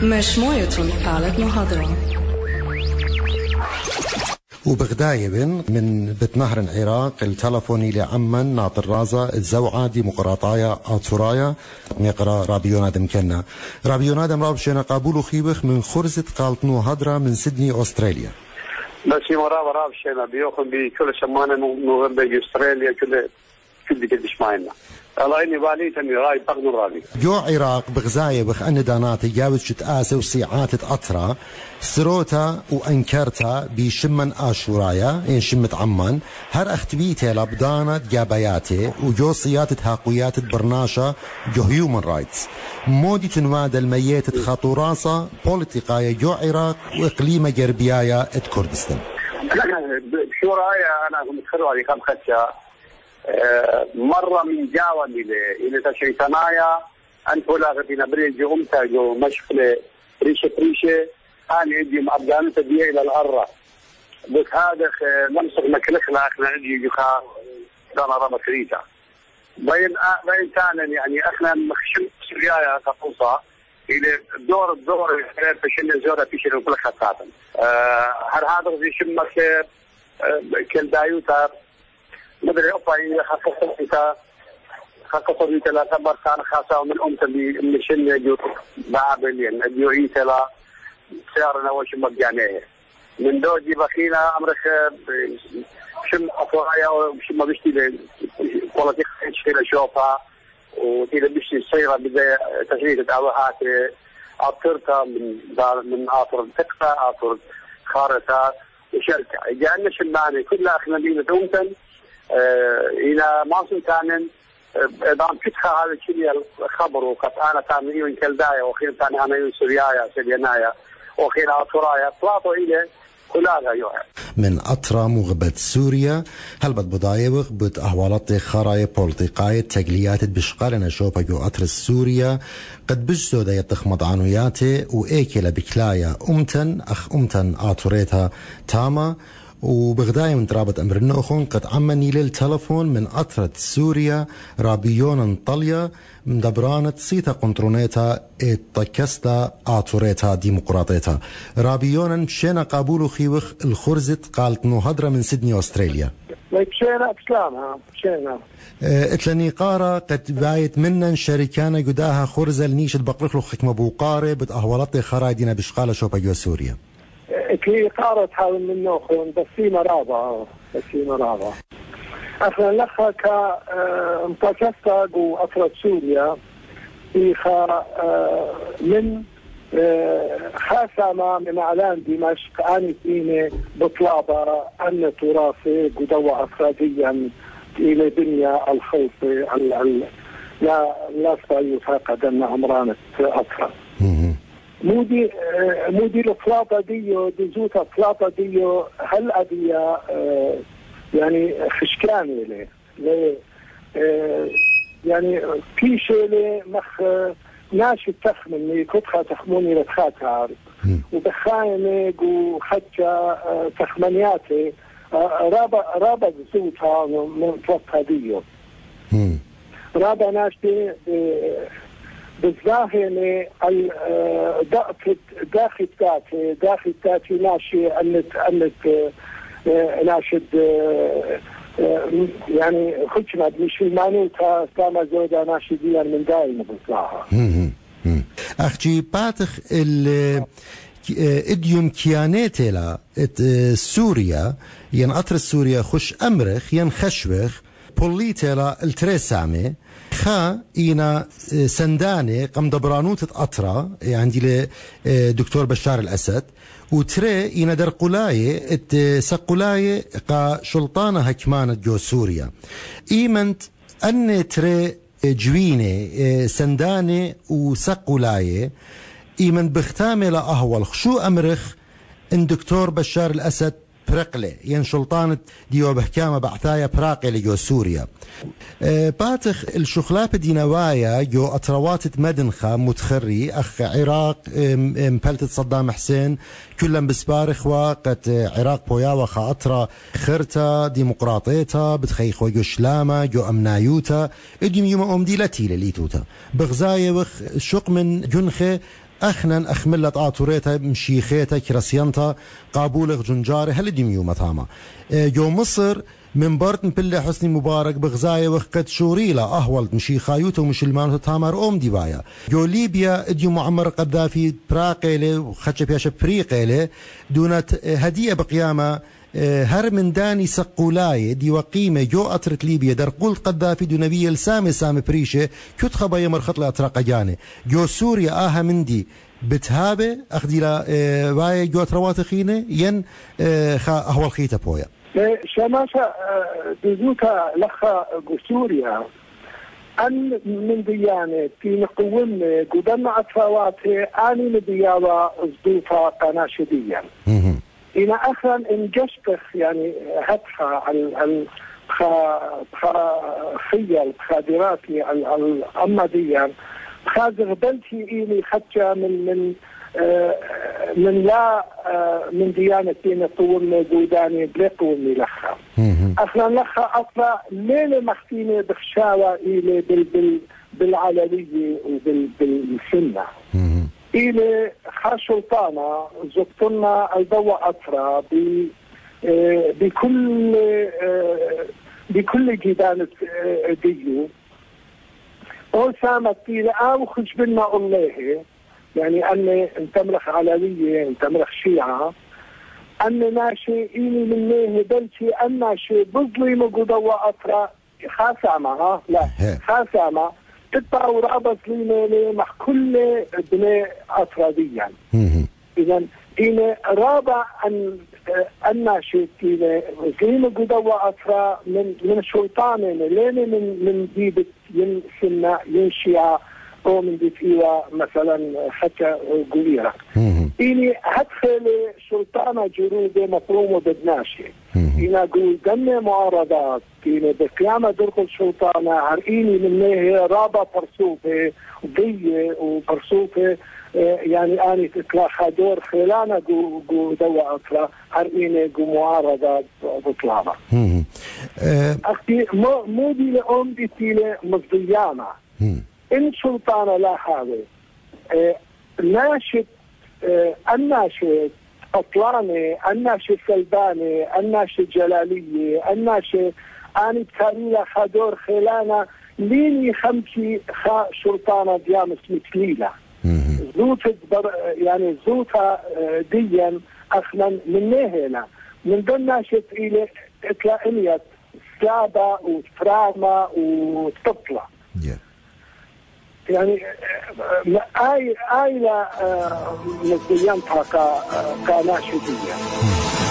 مشمويتون حالة محاضرة وبغدايبن من بتنهر العراق التلفوني لعمن ناطر رازا الزوعة ديمقراطايا آتورايا نقرا رابيون آدم كنا رابيون آدم رابشينا قابولو خيبخ من خرزة قالتنو هدرا من سيدني أستراليا بس مرة رابشينا بيوخن بكل شمانة نوغن أستراليا كل ديش معنا الله إني بالي تني راي بغن رابي جو عراق بغزاية بخ أن دانات جاوز شت آسة وسيعات أطرا سروتا وأنكرتا بشمن آشورايا إن شمت عمان هر أختبيتي لبدانة جابياتي وجو صياتة هاقويات برناشة جو هيومن رايتس مودي تنواد الميت خطوراسة بوليتيقايا جو عراق وإقليم جربيايا كردستان شو رأيي أنا متخرج على كم خدشة مرة من جاوة إلى تشيطانايا أن تلاقي في نبريل جو أمتا جو مشكلة ريشة أنا عندي مأبدان تبيع إلى الأرة بس هذا نمسك مكلخ لأخنا عندي جوخا دانا رابا كريتا بين تانا يعني أخنا مخشم سريايا كفوصة إلى دور فشل زورة فيشل وكل خطاتا هر هذا زي شمك كل دايوتا مدري أطلع خاصة في لا تبر كان خاصة من أمت اللي شن جو بعابلين جو إيتلا سيارنا وش مجانيه من دوجي بخينا أمرك شم أطلعيا وشم بيشتي بوليتيك شيء شوفها وتيجي بيشتي الصيغة بدأ تشريد الأوهات أطرتها من آطر تقطع آطر خارطة وشركة جاءنا شماني كلها أخنا دينا أمتن إلى ماصل كان دام كتخا هذا الشيء الخبر وقد أنا تعمليه من كالداية وخير تاني أنا سوريايا سريانايا وخير أطرايا طلعوا إلى كلها يوها من أطرا مغبت سوريا هل بضايبغ بد أهوالات خرايا بوليتيقاية تقليات بشقالنا شوبا جو أطر سوريا قد بجسو دا يتخمض عنوياتي وإيكلا بكلايا أمتن آتوريتها تاما وبغداية من ترابط أمر النوخون قد عمني للتلفون من أطرة سوريا رابيون طليا من دبرانة سيتا قنطرونيتا اتكستا آتوريتا ديمقراطيتا رابيون مشينا قابولو خيوخ الخرزة قالت نو هدرة من سيدني أستراليا مشينا بسلامها مشينا اتلاني قارة قد بايت منن شركانا قداها خرزة لنيشت بقرخلو خكمة بوقاري بد أهوالاتي خرايدنا بشقالة شوبا جو سوريا كي قارة حاول من نوخون بس في مرابة أخنا لخا كمتكستا جو أطرة سوريا إيخا من خاسما من إعلان دمشق آني فيني بطلابة أن تراثي قدوة أفراديا إلى دنيا الخوف لا يفاقد أن عمرانة أطرة مودي الفلاطة ديو دزوتا فلاطة ديو هل أديا يعني خشكاني لي يعني كيشي لي مخ ناشي تخمني كتخا تخموني لتخاتها وبخايني قو خدشا تخمنياتي رابا دزوتا من فلاطة ديو رابا ناشي بالظاهر داخل تاتي ناشي أنت ناشد يعني خدمة مش في المانوتا كما زودا ناشديا من دائما بالظاهر أخجي باتخ إديوم كيانيتي لا سوريا ين أطر سوريا خش أمرخ ين خشوخ بوليتي التريسامي خا إينا سنداني قم دبرانوت أطرا عندي لدكتور بشار الأسد وتري إينا درقلاية سقلاية قا شلطانة هكمانة جو سوريا إيمنت أن تري جويني سنداني وسقلاية إيمن بختامي لأهول شو أمرخ إن دكتور بشار الأسد برقلة ين شلطانة ديو بحكامة بعثايا براقي لجو سوريا باتخ الشخلاب دينوايا جو أطروات مدنخة متخري أخ عراق مبلتة صدام حسين كلهم بسبارخ وقت عراق بوياوة خاطرة خرتا ديمقراطيتا بتخيخ وجو شلامة جو أمنايوتا اديم يوم أمدي لتي لليتوتا بغزايا وخ شق من جنخة أخنا أخملت آتوريتا مشيخيتا كرسيانتا قابولغ جنجاري هل ديميو متاما جو مصر من برد مبلي حسني مبارك بغزاية وقت شوريلا أهولت مشي خايوتا ومشلمانو تامر أم ديبايا جو ليبيا اديو معمر قذافي براقيلي وخدش بياشا بريقيلي دونت هدية بقيامة هر من داني سقولاي دي وقيمة جو أطرت ليبيا در قلت قذافي دو نبي السامي بريشة كت خبايا مرخط لأطراق جاني جو سوريا آها من دي بتهابه أخدي لا واي جو ترواتخينه ين خا أهوال خيطة بويا شماسة بزوكا لخا سوريا أن من ديانة في نقوم قدام أطفاواته أني مدياوة أصدوفا قناشديا إن أخرا إن جشتخ يعني هدفها خيال بخادراتي الأمديا بخادر بلتي إلي خدشة من لا من ديانتين طول قوداني بلقوني لخا أخرا لخا أطلع ليلة مختينة بخشاوة إلي بالعلوية وبالسنة إلي خاشلطانة زبطنا الضوء أطرى بكل جدانة ديو أو سامت إلي أو خش بنا الله يعني أن تملخ علوية تملخ شيعة أن ناشي إني من ميه بلتي أن ناشي بظلم قدوة أطرى خاسامة لا خاسامة تتبع ورابط لي مع كل ابن أطراديا إذن إن رابع أن ناشي ظلم قدوة أطرى من الشيطانين لين من ديبت ينسنا ينشيع أو من دفئة مثلا حتى قليرة إني هدخل سلطانة جرودة مفرومة بدناشي إني أقول دم معارضات إني بقيامة درق السلطانة هرئيني من هي رابع برسوفة ضية وبرسوفة يعني أنا تطلع خادور خلانة قو دواء أطلع هرئيني قو معارضات بطلابة أختي مو دي لأم دي تيلي مصديانة إن سلطانة لا هذا ناشد الناشد أطلاني الناشد سلباني الناشد جلالية الناشد أنا بكاريلا خادور خلانة ليني خمسي خا سلطانة ديامس متليلة زوت يعني زوتها ديا أخنا من نهلا من دون ناشد إلى إطلاقية سلابة وفرامة وتطلع يعني آيلة نسبيا كناشدية